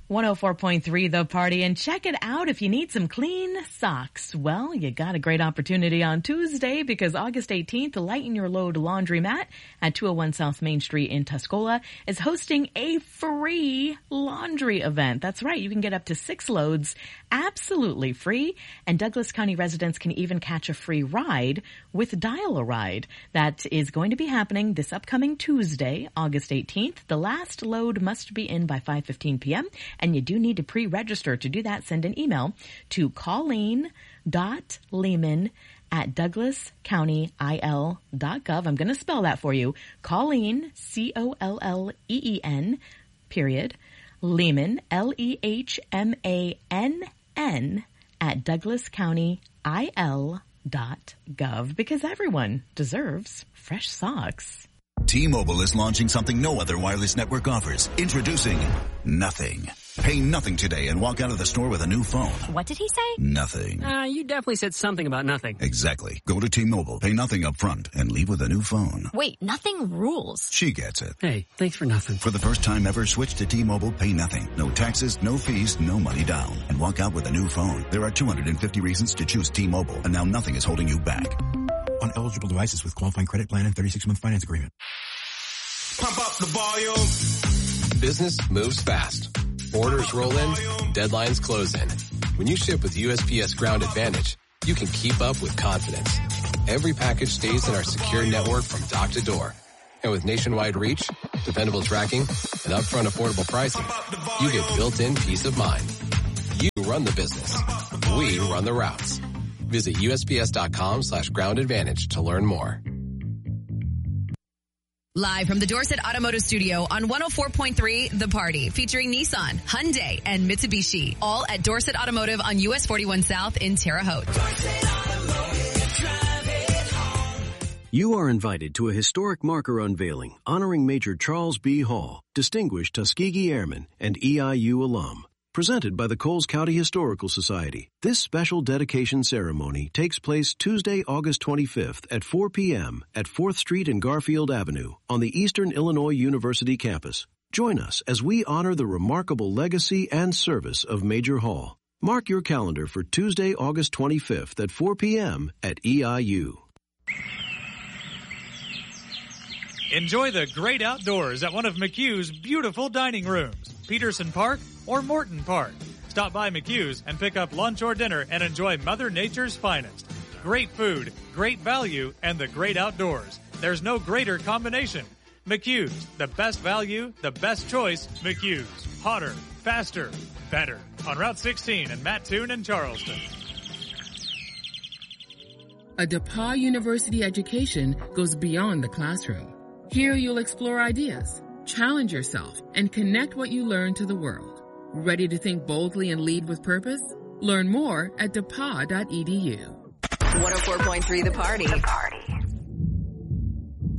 104.3 The Party, and check it out if you need some clean socks. Well, you got a great opportunity on Tuesday because August 18th, Lighten Your Load Laundromat at 201 South Main Street in Tuscola is hosting a free laundry event. That's right. You can get up to 6 loads absolutely free, and Douglas County residents can even catch a free ride with Dial-A-Ride. That is going to be happening this upcoming Tuesday, August 18th. The last load must be in by 5:15 p.m., and you do need to pre-register. To do that, send an email to colleen.lehman@douglascountyil.gov. I'm going to spell that for you. Colleen, Colleen, Lehman, Lehmann, at douglascountyil.gov, because everyone deserves fresh socks. T-Mobile is launching something no other wireless network offers. Introducing Nothing. Pay nothing today and walk out of the store with a new phone. What did he say? Nothing. You definitely said something about nothing. Exactly. Go to T-Mobile, pay nothing up front, and leave with a new phone. Wait, nothing rules. She gets it. Hey, thanks for nothing. For the first time ever, switch to T-Mobile, pay nothing. No taxes, no fees, no money down. And walk out with a new phone. There are 250 reasons to choose T-Mobile, and now nothing is holding you back. On eligible devices with qualifying credit plan and 36-month finance agreement. Pump up the volume. Business moves fast. Orders roll in, deadlines close in. When you ship with USPS Ground Advantage, you can keep up with confidence. Every package stays in our secure network from dock to door. And with nationwide reach, dependable tracking, and upfront affordable pricing, you get built-in peace of mind. You run the business. We run the routes. Visit USPS.com/Ground Advantage to learn more. Live from the Dorset Automotive Studio on 104.3 The Party, featuring Nissan, Hyundai, and Mitsubishi, all at Dorset Automotive on US 41 South in Terre Haute. You are invited to a historic marker unveiling honoring Major Charles B. Hall, distinguished Tuskegee Airman and EIU alum. Presented by the Coles County Historical Society, this special dedication ceremony takes place Tuesday, August 25th at 4 p.m. at 4th Street and Garfield Avenue on the Eastern Illinois University campus. Join us as we honor the remarkable legacy and service of Major Hall. Mark your calendar for Tuesday, August 25th at 4 p.m. at EIU. Enjoy the great outdoors at one of McHugh's beautiful dining rooms, Peterson Park or Morton Park. Stop by McHugh's and pick up lunch or dinner and enjoy Mother Nature's finest. Great food, great value, and the great outdoors. There's no greater combination. McHugh's, the best value, the best choice, McHugh's. Hotter, faster, better. On Route 16 in Mattoon and Charleston. A DePauw University education goes beyond the classroom. Here you'll explore ideas, challenge yourself, and connect what you learn to the world. Ready to think boldly and lead with purpose? Learn more at depaw.edu. 104.3 The Party.